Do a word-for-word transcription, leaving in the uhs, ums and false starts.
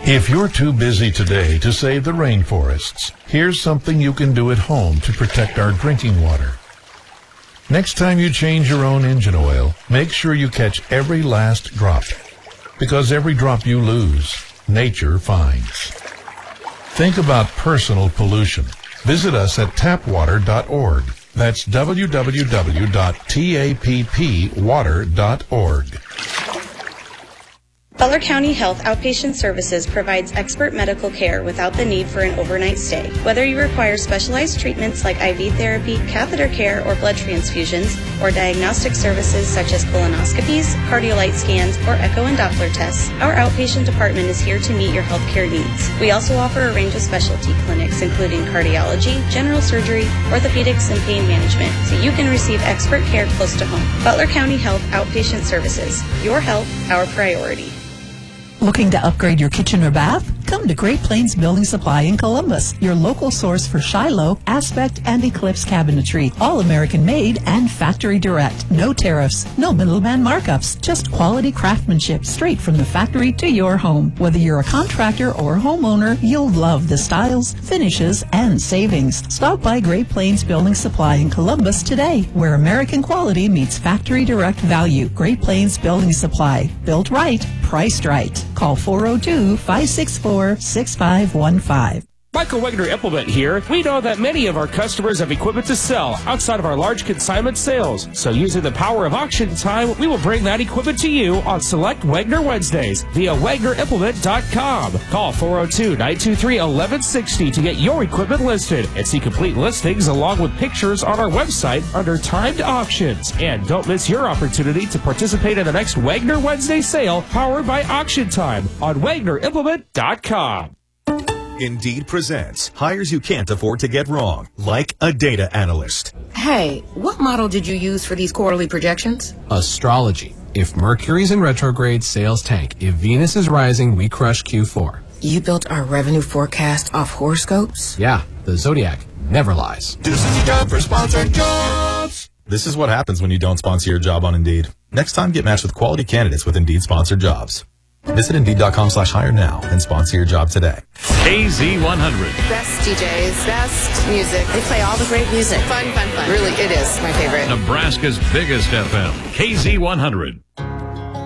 If you're too busy today to save the rainforests, here's something you can do at home to protect our drinking water. Next time you change your own engine oil, make sure you catch every last drop. Because every drop you lose, nature finds. Think about personal pollution. Visit us at tap water dot org. That's w w w dot tap water dot org. Butler County Health Outpatient Services provides expert medical care without the need for an overnight stay. Whether you require specialized treatments like I V therapy, catheter care, or blood transfusions, or diagnostic services such as colonoscopies, cardiolite scans, or echo and Doppler tests, our outpatient department is here to meet your healthcare needs. We also offer a range of specialty clinics, including cardiology, general surgery, orthopedics, and pain management, so you can receive expert care close to home. Butler County Health Outpatient Services. Your health, our priority. Looking to upgrade your kitchen or bath? Come to Great Plains Building Supply in Columbus, your local source for Shiloh, Aspect, and Eclipse cabinetry. All American made and factory direct. No tariffs, no middleman markups, just quality craftsmanship straight from the factory to your home. Whether you're a contractor or homeowner, you'll love the styles, finishes, and savings. Stop by Great Plains Building Supply in Columbus today, where American quality meets factory direct value. Great Plains Building Supply. Built right, priced right. Call four oh two, five six four, six five one five. Michael Wegner Implement here. We know that many of our customers have equipment to sell outside of our large consignment sales. So using the power of auction time, we will bring that equipment to you on select Wegner Wednesdays via Wegner Implement dot com. Call four oh two, nine two three, one one six oh to get your equipment listed and see complete listings along with pictures on our website under timed auctions. And don't miss your opportunity to participate in the next Wegner Wednesday sale powered by Auction Time on Wegner Implement dot com. Indeed presents hires you can't afford to get wrong, like a data analyst. Hey, what model did you use for these quarterly projections? Astrology. If Mercury's in retrograde, sales tank. If Venus is rising, we crush Q four. You built our revenue forecast off horoscopes? Yeah, the Zodiac never lies. This is your job for sponsored jobs. This is what happens when you don't sponsor your job on Indeed. Next time, get matched with quality candidates with Indeed sponsored jobs. Visit Indeed.com slash hire now and sponsor your job today. K Z one hundred. Best D Js, best music. They play all the great music. Fun, fun, fun. Really, it is my favorite. Nebraska's biggest F M. K Z one hundred.